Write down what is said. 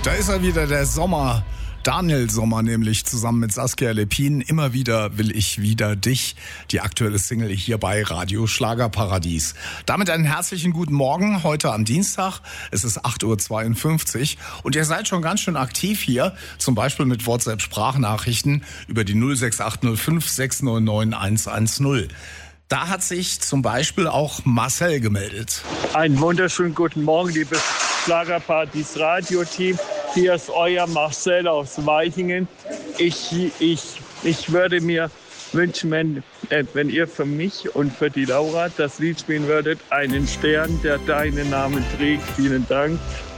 Da ist er wieder, der Sommer. Daniel Sommer nämlich, zusammen mit Saskia Lepin. Immer wieder will ich wieder dich. Die aktuelle Single hier bei Radio Schlagerparadies. Damit einen herzlichen guten Morgen heute am Dienstag. Es ist 8.52 Uhr und ihr seid schon ganz schön aktiv hier. Zum Beispiel mit WhatsApp-Sprachnachrichten über die 06805 699 110. Da hat sich zum Beispiel auch Marcel gemeldet. Einen wunderschönen guten Morgen, liebes Schlagerparadies Radio-Team. Hier ist euer Marcel aus Weichingen. Ich würde mir wünschen, wenn ihr für mich und für die Laura das Lied spielen würdet, einen Stern, der deinen Namen trägt. Vielen Dank